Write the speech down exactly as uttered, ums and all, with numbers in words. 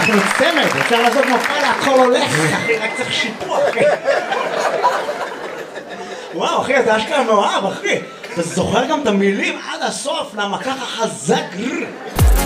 אנחנו צמד, אפשר לעשות מופע להכל הולך, אחי, רק צריך שיפוע, אחי. וואו, אחי, אתה אשכרה מאוהב, אחי. אתה זוכר גם את המילים עד הסוף, למה ככה חזק.